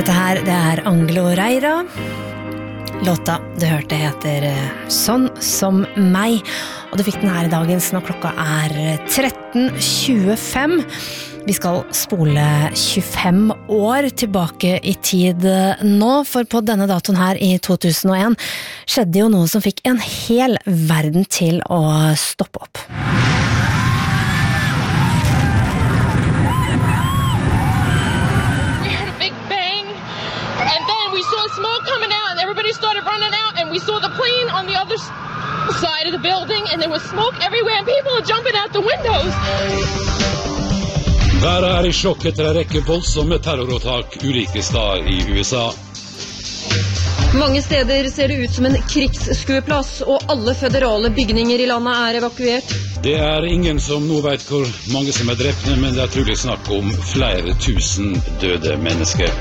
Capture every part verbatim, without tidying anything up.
Dette her, det er Angelo Reira. Låta du hørte heter Sånn som meg, og du fikk den her i dagens når klokka er tretten tjuefem. Vi skal spole tjuefem år tilbake i tid nå, for på denne datoen her i to tusen og en skjedde jo noe som fikk en hel verden til å stoppe opp. Smoke coming out and everybody started running out and we saw the plane on the other side of the building and there was smoke everywhere and people are jumping out the windows. Verden er i sjokk etter en rekke voldsomme terroråtak ulike steder i U S A. Mange steder ser det ut som en krigsskueplass, og alle føderale bygninger i landet er evakuert. Det er ingen som nå vet hvor mange som er drepne, men det er trolig snakk om flere tusen døde mennesker.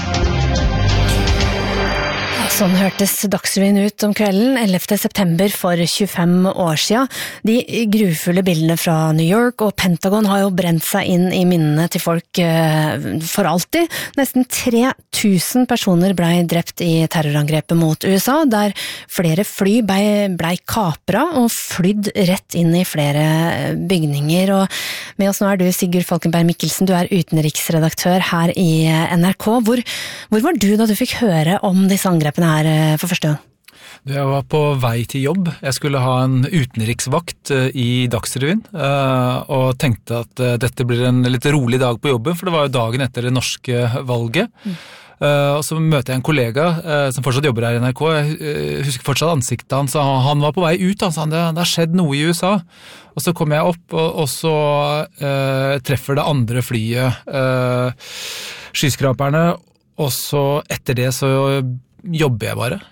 Sånn hørtes Dagsrevyen ut om kvelden ellevte september for tjuefem år siden. De grufulle bildene fra New York og Pentagon har jo brent seg inn i minnene til folk for alltid. Nesten tre tusen personer ble drept i terrorangrepet mot U S A, der flere fly ble, ble kapra og flydd rett inn i flere bygninger. Og med oss nå er du, Sigurd Falkenberg Mikkelsen, du er utenriksredaktør her i N R K. Hvor, hvor var du da du fikk høre om disse angrepene her for første gang? Jeg var på vei til jobb. Jeg skulle ha en utenriksvakt i Dagsrevyen, og tenkte at dette blir en litt rolig dag på jobben, for det var jo dagen etter det norske valget. Mm. Og så møter jeg en kollega som fortsatt jobber her i N R K. Jeg husker fortsatt ansiktet hans. Han var på vei ut, han sa det, det har skjedd noe i U S A. Og så kommer jeg opp, og, og så uh, treffer det andre flyet uh, skyskraperne, og så etter det så jobber jeg bare.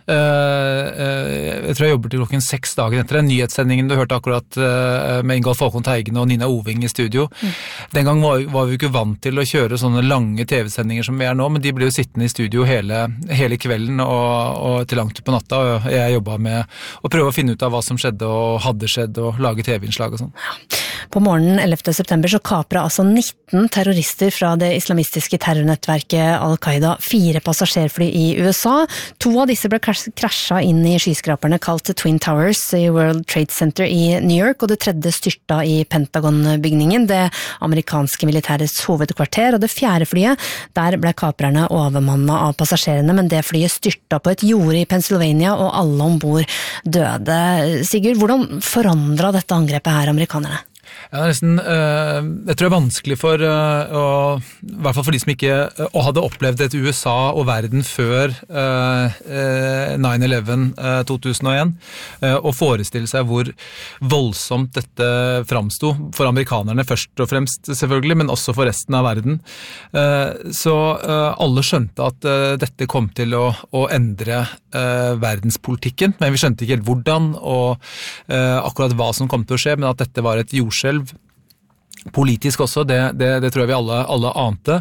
Jeg tror jeg jobber til klokken seks dagen etter den nyhetssendingen du hørte akkurat med Ingolf Håkon Teigen og Nina Oving i studio. Mm. Den gang var, var vi ikke vant til å kjøre sånne lange T V-sendinger som vi er nå, men de ble jo sittende i studio hele, hele kvelden og, og til langt på natta, og jeg jobbet med å prøve å finne ut av hva som skjedde og hadde skjedd og lage T V-innslag og sånn. Ja. På morgenen ellevte september så kapra altså nitten terrorister fra det islamistiske terrornettverket Al-Qaida fire passasjerfly i U S A. To av disse ble krasja inn i skyskraperne kalt Twin Towers i World Trade Center i New York, og det tredje styrta i Pentagon-bygningen, det amerikanske militærets hovedkvarter, og det fjerde flyet, der ble kaprerne overmannet av passasjerene, men det flyet styrta på et jorde i Pennsylvania, og alle ombord døde. Sigurd, hvordan forandret dette angrepet her amerikanerne? Ja, det er nesten, uh, jeg tror det er vanskelig for, uh, å, i hvert fall for de som ikke uh, hadde opplevd et U S A og verden før uh, uh, nine eleven uh, to tusen og en, uh, å forestille seg hvor voldsomt dette framstod for amerikanerne først og fremst selvfølgelig, men også for resten av verden. Uh, så uh, alle skjønte at uh, dette kom til å, å endre uh, verdenspolitikken, men vi skjønte ikke helt hvordan og uh, akkurat hva som kom til å skje, men at dette var et jordskjelv politisk også, det, det, det tror jeg vi alle, alle ante.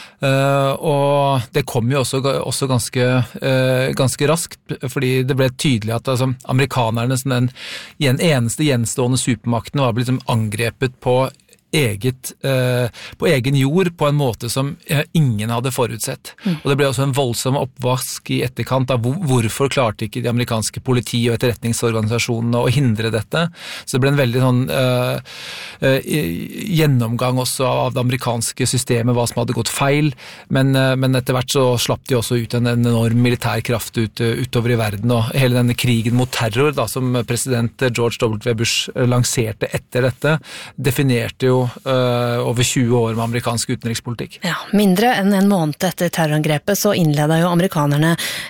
Uh, og det kom jo også, også ganske, uh, ganske raskt, fordi det ble tydelig at altså, amerikanerne, som den eneste gjenstående supermakten, var blitt liksom, angrepet på eget, eh, på egen jord på en måte som eh, ingen hadde forutsett. Mm. Og det ble også en voldsom oppvask i etterkant av hvor, hvorfor klarte ikke de amerikanske politi- og etterretningsorganisasjonene å hindre dette. Så det ble en veldig sånn eh, eh, gjennomgang også av det amerikanske systemet, hva som hadde gått feil, men, eh, men etter hvert så slapp de også ut en, en enorm militær kraft ut, utover i verden, og hele denne krigen mot terror da, som president George W. Bush lanserte etter dette, definerte jo Uh, over tjue år med amerikansk utenrikspolitikk. Ja, mindre enn en måned etter terrorangrepet så innledet jo amerikanerne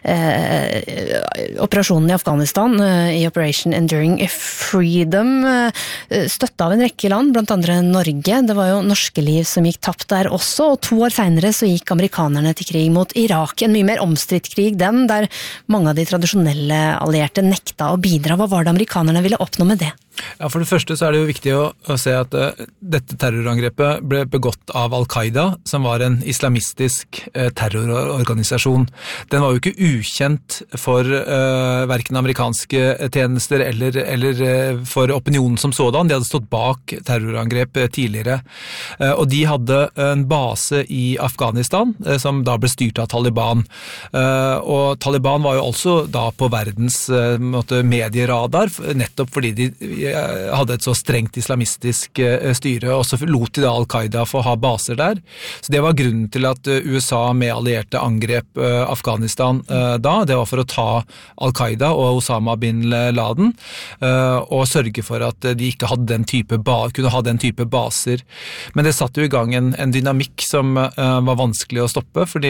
eh, operasjonen i Afghanistan eh, i Operation Enduring Freedom, eh, støttet av en rekke land, blant andre Norge. Det var jo norske liv som gikk tapt der også, og to år senere så gikk amerikanerne til krig mot Irak, en mye mer omstridt krig, den der mange av de tradisjonelle allierte nekta å bidra. Hva var det amerikanerne ville oppnå med det? Ja, For det første så er det jo viktig å, å se at uh, dette terrorangrepet ble begått av Al-Qaida, som var en islamistisk uh, terrororganisasjon. Den var jo ikke ukjent for uh, hverken amerikanske tjenester eller, eller uh, for opinionen som sådan. De hadde stått bak terrorangrep uh, tidligere. Uh, og de hadde en base i Afghanistan, uh, som da ble styrt av Taliban. Uh, og Taliban var jo også da på verdens uh, måte, medieradar, nettopp fordi de hadde et så strengt islamistisk styre, og så lot de da Al-Qaida få ha baser der. Så det var grunnen til at U S A med allierte angrep Afghanistan da. Det var for å ta Al-Qaida og Osama bin Laden, og sørge for at de ikke hadde den type ba- kunne ha den type baser. Men det satte jo i gang en, en dynamikk som var vanskelig å stoppe, fordi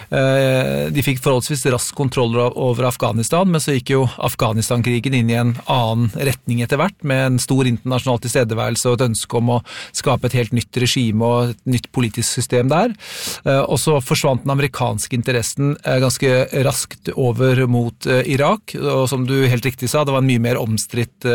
de fikk forholdsvis rask kontroll over Afghanistan, men så gikk jo Afghanistan-krigen inn i en annen retning etter hvert, med en stor internasjonal tilstedeværelse og et ønske om å skape et helt nytt regime og et nytt politisk system der. Og så forsvant den amerikanske interessen ganske raskt over mot Irak, og som du helt riktig sa, det var en mye mer omstridt,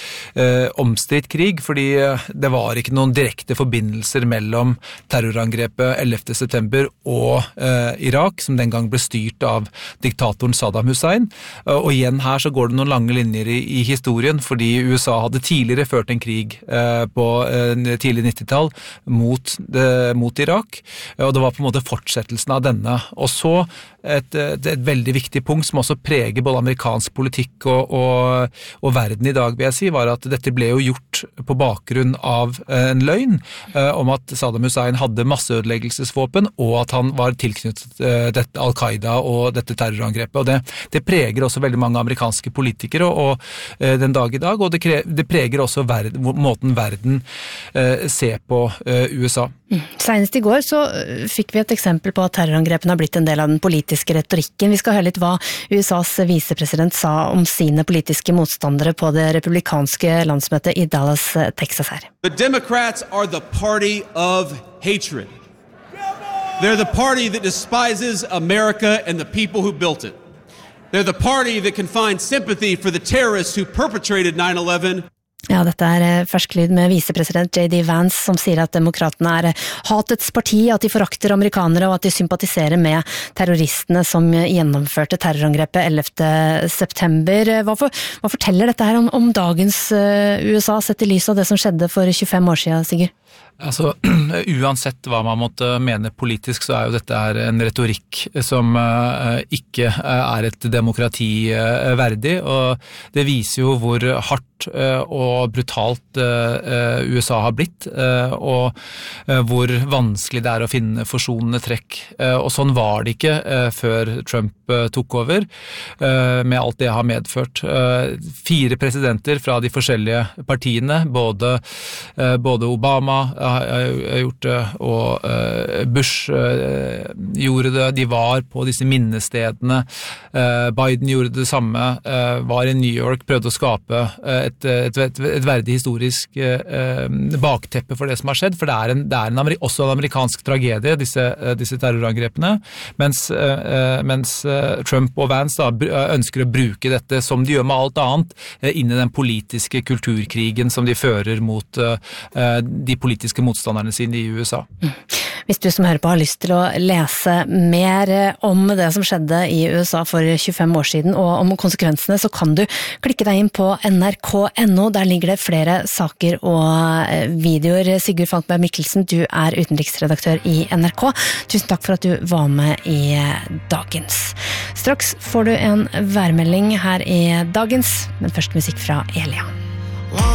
omstridt krig, fordi det var ikke noen direkte forbindelser mellom terrorangrepet ellevte september og Irak, som den gang ble styrt av diktatoren Saddam Hussein. Og igjen her så går det noen lange linjer i, i historien, fordi U S A hadde tidligere ført en krig eh, på eh, tidlig nittitall mot, eh, mot Irak, og det var på en måte fortsettelsen av denne. Og så et, et, et veldig viktig punkt som også preger både amerikansk politikk og, og, og verden i dag, vil jeg si, var at dette ble jo gjort på bakgrunn av eh, en løgn eh, om at Saddam Hussein hadde masseødeleggelsesvåpen, og at han var tilknyttet eh, dette Al-Qaida og dette terrorangrepet. Og det, det preger også veldig mange amerikanske politikere og, og eh, den dag i dag, og det krever det preger også verden, måten verden eh, ser på eh, U S A. Mm. Senest i går så fikk vi et eksempel på at terrorangrepene har blitt en del av den politiske retorikken. Vi skal høre litt hva U S A's visepresident sa om sine politiske motstandere på det republikanske landsmøtet i Dallas, Texas her. The Democrats are the party of hatred. They're the party that despises America and the people who built it. They're the party that can find sympathy for the terrorists who perpetrated nine eleven. Ja, dette er fersk lyd med visepresident J D Vance som sier at demokratene er hatets parti, at de forakter amerikanere og at de sympatiserer med terroristene som gjennomførte terrorangrepet ellevte september. Hva, for, hva forteller dette her om, om dagens U S A sett i lys av det som skjedde for tjuefem år siden, Sigurd? Altså, uansett hva man måtte mene politisk, så er jo dette en retorikk som uh, ikke er et demokrati uh, verdig, og det viser jo hvor hardt uh, og brutalt uh, U S A har blitt, uh, og uh, hvor vanskelig det er å finne forsonende trekk. Uh, og sånn var det ikke uh, før Trump uh, tok over, uh, med alt det har medført. Uh, fire presidenter fra de forskjellige partiene, både, uh, både Obama, har gjort det, og Bush gjorde det, de var på disse minnestedene, Biden gjorde det samme, var i New York, prøvde å skape et, et, et, et verdig historisk bakteppe for det som har skjedd, for det er, en, det er en, også en amerikansk tragedie, disse, disse terrorangrepene, mens, mens Trump og Vance da, ønsker å bruke dette, som de gjør med alt annet, inn i den politiske kulturkrigen som de fører mot de politiske motstanderne sine i U S A. Hvis du som hører på har lyst til å lese mer om det som skjedde i U S A for tjuefem år siden, og om konsekvensene, så kan du klikke deg inn på N R K punktum N O. Der ligger det flere saker og videoer. Sigurd Falkenberg Mikkelsen, du er utenriksredaktør i N R K. Tusen takk for at du var med i Dagens. Straks får du en værmelding her i Dagens, men først musikk fra Elia.